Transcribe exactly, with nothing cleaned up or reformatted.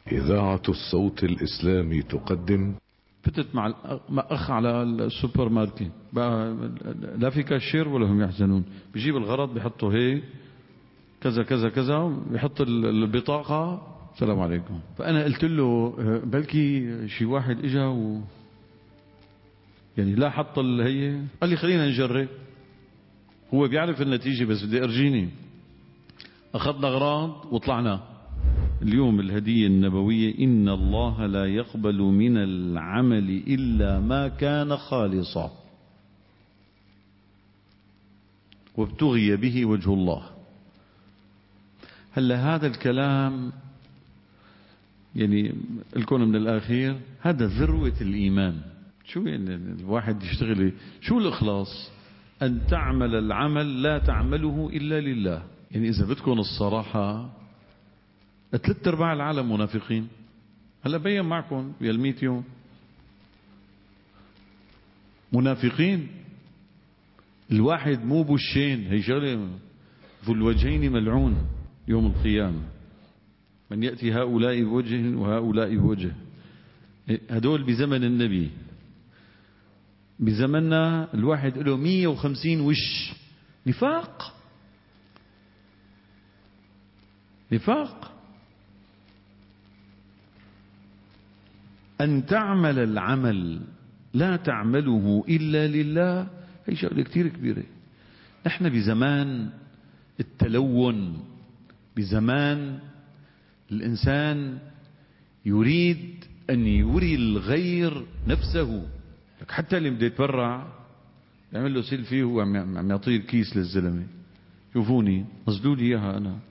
إذاعة الصوت الإسلامي تقدم. فتت مع أخ على السوبر ماركت بقى، لا في كاشير ولا هم يحزنون، بيجيب الغرض بيحطه هيك كذا كذا كذا، بيحط البطاقة السلام عليكم. فأنا قلت له بلكي شي واحد إجا و يعني لا حط اللي هي، قال لي خلينا نجرب. هو بيعرف النتيجة بس بدي أرجيني. أخذنا أغراض وطلعنا. اليوم الهدية النبوية: إن الله لا يقبل من العمل إلا ما كان خالصا وابتغي به وجه الله. هلا هذا الكلام يعني الكون من الأخير هذا ذروة الإيمان. شو يعني الواحد يشتغل؟ شو الإخلاص؟ أن تعمل العمل لا تعمله إلا لله. يعني إذا بدكم الصراحة، ثلاث ارباع العالم منافقين. هلا بين معكم يا الميت يوم منافقين. الواحد مو بوشين، هي شغله. ذو الوجهين ملعون يوم القيامة. من يأتي هؤلاء بوجه وهؤلاء بوجه. هدول بزمن النبي. بزمننا الواحد له مية وخمسين وش. نفاق نفاق. أن تعمل العمل لا تعمله إلا لله، هي شغلة كتير كبيرة. نحن بزمان التلون، بزمان الإنسان يريد أن يوري الغير نفسه. حتى اللي بده يتبرع يعمل له سيلفي وهو عم يعطيه الكيس للزلمة. شوفوني نزلوا لي إياها أنا.